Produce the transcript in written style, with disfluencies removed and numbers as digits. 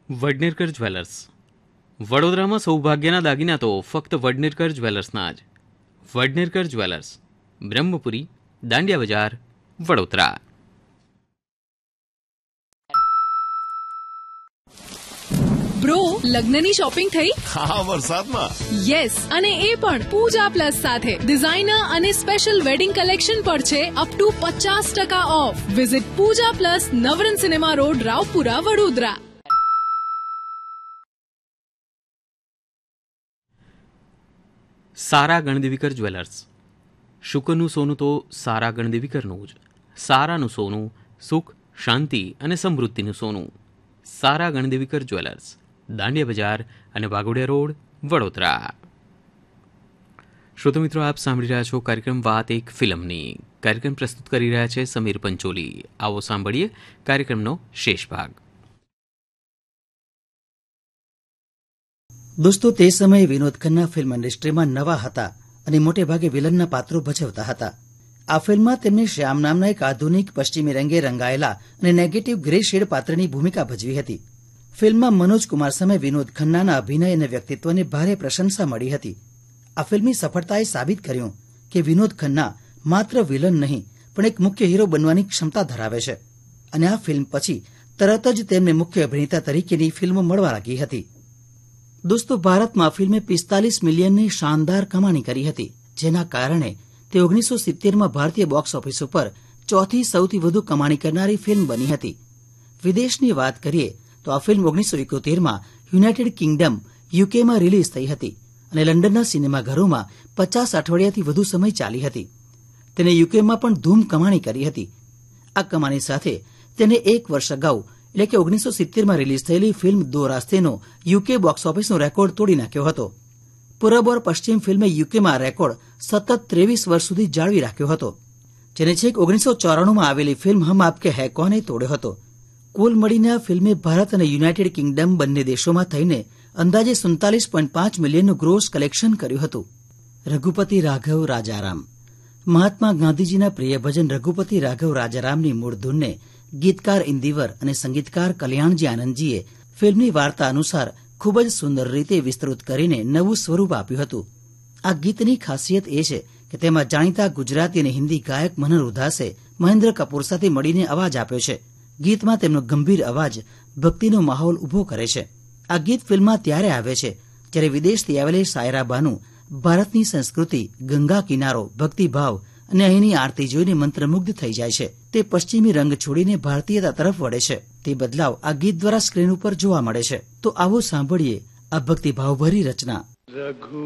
વડનેરકર jewellers. વડોદરામાં સૌભાગ્યના દાગીના તો ફક્ત વડનેરકર જ્વેલર્સના જ. વડનેરકર જ્વેલર્સ, બ્રહ્મપુરી, દાંડિયા બજાર, વડોદરા. બ્રો, લગ્નની શોપિંગ થઈ? હા, વરસાદમાં. યસ, અને એ પણ પૂજા પ્લસ સાથે. ડિઝાઇનર અને સ્પેશિયલ વેડિંગ કલેક્શન પર છે up to 50% of. Visit Pooja plus, Navrang cinema road, Raopura, Vadodara. Sara ગણદેવીકર jewellers. શુકરનું સોનું તો સારા ગણદેવીકરનું જ. સારાનું સોનું સુખ, શાંતિ અને સમૃદ્ધિનું સોનું. સારા ગણદેવીકર જ્વેલર્સ, દાંડિયા બજાર અને વાઘોડિયા રોડ, વડોદરા. શ્રોતો મિત્રો, આપ સાંભળી રહ્યા છો કાર્યક્રમ વાત એક ફિલ્મની. કાર્યક્રમ પ્રસ્તુત કરી રહ્યા છે સમીર પંચોલી. આવો સાંભળીએ કાર્યક્રમનો શેષ ભાગ. દોસ્તો, તે સમયે વિનોદ ખન્ના ફિલ્મ ઇન્ડસ્ટ્રીમાં નવા હતા અને મોટે ભાગે વિલનના પાત્રો ભજવતા હતા. આ ફિલ્મમાં તેમને શ્યામ નામના એક આધુનિક પશ્ચિમી રંગે રંગાયેલા અને નેગેટિવ ગ્રે શેડ પાત્રની ભૂમિકા ભજવી હતી. ફિલ્મમાં મનોજ કુમાર સામે વિનોદ ખન્નાના અભિનય અને વ્યક્તિત્વને ભારે પ્રશંસા મળી હતી. આ ફિલ્મની સફળતાએ સાબિત કર્યું કે વિનોદ ખન્ના માત્ર વિલન નહીં પણ એક મુખ્ય હીરો બનવાની ક્ષમતા ધરાવે છે. અને આ ફિલ્મ પછી તરત જ તેમને મુખ્ય અભિનેતા તરીકેની ફિલ્મ મળવા લાગી હતી. દોસ્તો, ભારતમાં ફિલ્મે 45 મિલિયનની શાનદાર કમાણી કરી હતી, જેના કારણે તે 1970માં ભારતીય બોક્સ ઓફિસ ઉપર ચોથી સૌથી વધુ કમાણી કરનારી ફિલ્મ બની હતી. વિદેશની વાત કરીએ તો આ ફિલ્મ 1971માં યુનાઇટેડ કિંગડમ યુકેમાં રિલીઝ થઈ હતી અને લંડનના સિનેમાઘરોમાં 50 અઠવાડિયાથી વધુ સમય ચાલી હતી. તેને યુકેમાં પણ ધૂમ કમાણી કરી હતી. આ કમાણી સાથે તેને એક વર્ષ અગાઉ એટલે કે 1970માં રિલીઝ થયેલી ફિલ્મ દો રાસ્તેનો યુકે બોક્સ ઓફિસનો રેકોર્ડ તોડી નાખ્યો હતો. પૂરબ ઓર પશ્ચિમ ફિલ્મે યુકેમાં રેકોર્ડ સતત 23 વર્ષ સુધી જાળવી રાખ્યો હતો, જેને છેક 1994માં આવેલી ફિલ્મ હમ આપકે હૈ કોને તોડ્યો હતો. કુલ મળીને આ ફિલ્મે ભારત અને યુનાઇટેડ કિંગડમ બંને દેશોમાં થઈને અંદાજે 47.5 મિલિયનનું ગ્રોસ કલેક્શન કર્યું હતું. રઘુપતિ રાઘવ રાજારામ. મહાત્મા ગાંધીજીના પ્રિય ભજન રઘુપતિ રાઘવ રાજારામની મૂળ ધૂનને ગીતકાર ઇન્દિવર અને સંગીતકાર કલ્યાણજી આનંદજીએ ફિલ્મની વાર્તા અનુસાર ખૂબ જ સુંદર રીતે વિસ્તૃત કરીને નવું સ્વરૂપ આપ્યું હતું. આ ગીતની ખાસિયત એ છે કે તેમાં જાણીતા ગુજરાતી અને હિન્દી ગાયક મનહર ઉધાસે મહેન્દ્ર કપૂર સાથે મળીને અવાજ આપ્યો છે. ગીતમાં તેમનો ગંભીર અવાજ ભક્તિનો માહોલ ઉભો કરે છે. આ ગીત ફિલ્મમાં ત્યારે આવે છે જ્યારે વિદેશથી આવેલી સાયરા બાનુ ભારતની સંસ્કૃતિ, ગંગા કિનારો, ભક્તિભાવ અને અહીંની આરતી જોઈને મંત્રમુગ્ધ થઈ જાય છે. તે પશ્ચિમી રંગ છોડીને ભારતીયતા તરફ વળે છે. તે બદલાવ આ ગીત દ્વારા સ્ક્રીન ઉપર જોવા મળે છે. તો આવો સાંભળીએ આ ભક્તિભાવભરી રચના.